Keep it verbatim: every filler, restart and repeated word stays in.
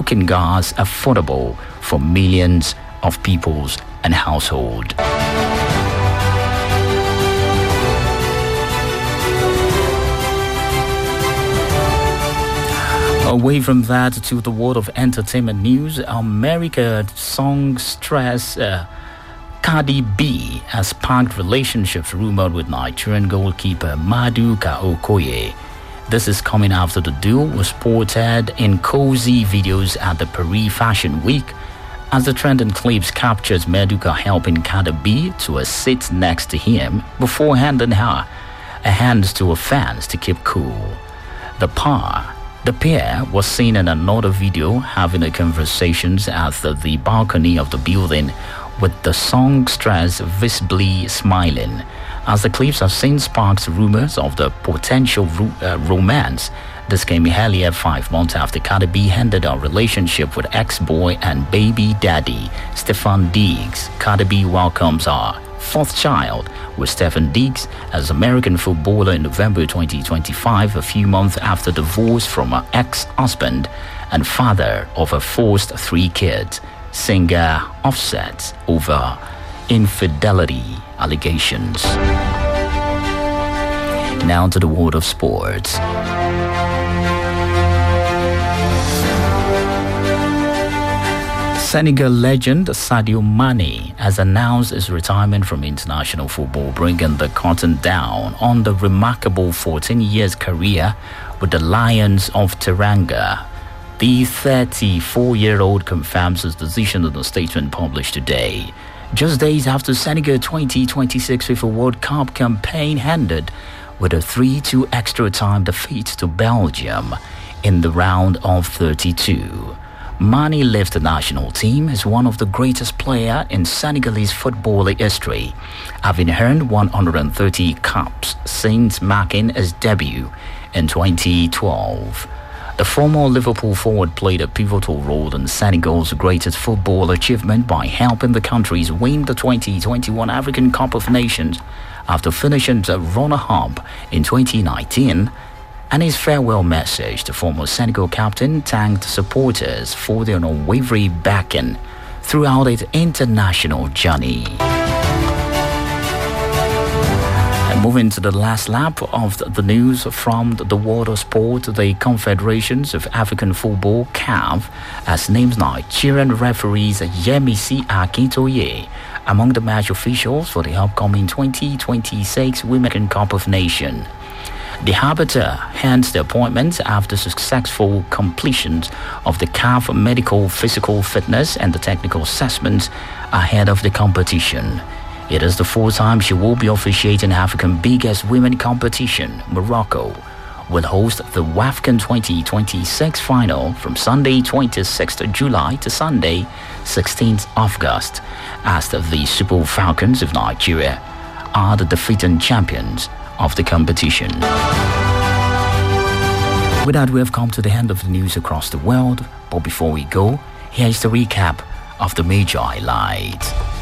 cooking gas affordable for millions of peoples and households. Away from that to the world of entertainment news, America songstress uh, Cardi B has sparked relationships rumored with Nigerian goalkeeper Maduka Okoye. This is coming after the duo was spotted in cozy videos at the Paris Fashion Week, as the trending clips captures Maduka helping Cardi B to a seat next to him before handing her a hand to her fans to keep cool. The pair The pair was seen in another video having a conversation at the, the balcony of the building, with the songstress visibly smiling. As the clips have since sparked rumors of the potential ro- uh, romance. This came earlier five months after Cardi B ended her relationship with ex-boy and baby daddy Stefan Diggs. Cardi B welcomes her fourth child with Stefan Diggs as American footballer in November twenty twenty-five, a few months after divorce from her ex-husband and father of her first three kids, singer Offset, over infidelity allegations. Now to the world of sports. Senegal legend Sadio Mane has announced his retirement from international football, bringing the curtain down on the remarkable fourteen years career with the Lions of Teranga. The thirty-four-year-old confirms his decision in a statement published today, just days after Senegal twenty twenty-six FIFA World Cup campaign ended with a three two extra-time defeat to Belgium in the round of thirty-two. Mane left the national team as one of the greatest players in Senegalese football history, having earned one hundred thirty caps since making his debut in twenty twelve. The former Liverpool forward played a pivotal role in Senegal's greatest football achievement by helping the countries win the twenty twenty-one African Cup of Nations after finishing the runner-up in twenty nineteen. And his farewell message, the former Senegal captain thanked supporters for their unwavering backing throughout its international journey. And moving to the last lap of the news from the world of sport, the Confederations of African Football, C A F, has named Nigerian referees Yemisi Akintoye among the match officials for the upcoming twenty twenty-six Women's Cup of Nations. The arbiter hands the appointment after successful completion of the C A F medical physical fitness and the technical assessments ahead of the competition. It is the fourth time she will be officiating Africa's biggest women competition. Morocco will host the WAFCON twenty twenty-six final from Sunday twenty-sixth of July to Sunday sixteenth of August, as the Super Falcons of Nigeria are the defeating champions of the competition. With that, we have come to the end of the news across the world. But before we go, here's the recap of the major highlights.